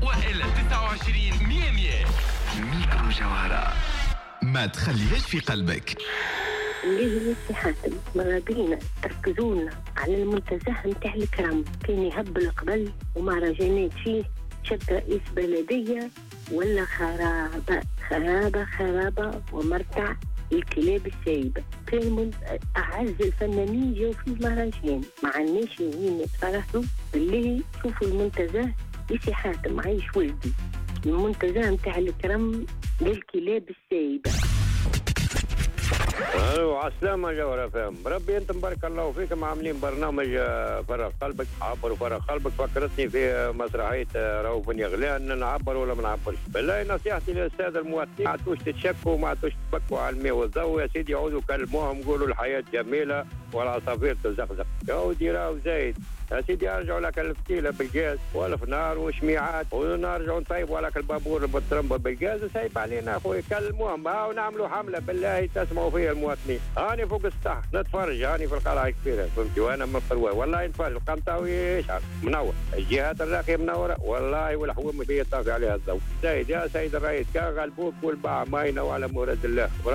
وإلا 29 100. ميكرو جوهرة، ما تخليهاش في قلبك. اللي هي حاتم مرابينا تركزونا على المنتزه متاع الكرم، كان يهبل قبل ومهرجانات فيه شد رئيس بلدية ولا خرابة ومرتع الكلاب السايبة. كان أعز الفنانين جو في المهرجان مع الناس وين يتفرحوا. بالله شوفوا المنتزه يسي حاتم عايش ولدي، المنتزه متاع الكرم للكلاب السايبة. الو عسلامة جوهرة فهم ربي انتم بارك الله فيكم عاملين برنامج فرغ قلبك. عبروا فرغ قلبك فكرتني في مسرحية رؤوف بن يغلان. نعبر ولا ما نعبرش؟ بالله نصيحتي للسادة المواطنين ما عادوش تتشكوا ما عادوش تبكوا على الماء والضوء يا سيدي. يعودوا كلموهم قولوا الحياة جميلة والعصافير تزقزق. يا ودي راهو زايد يا سيدي. ارجعوا لك الفتيلة بالغاز ولا في نار وشميعات ونرجعوا نطيبوا لك البابور بالترمبة بالغاز وسايب علينا اخوي. كلموهم ها ونعملوا حملة بالله تسمعوا فيها المواطنين. هاني فوق السطح نتفرج هاني في القلعة الكبيرة فهمتي وانا من القروة والله نتفرج. القنطاوي يشعر منور، الجهات الراقية منورة والله والحوم فيه طافي عليها الضوء. زايد يا سيد الرئيس كان غلبوك والباع ما ينوى على مراد الله.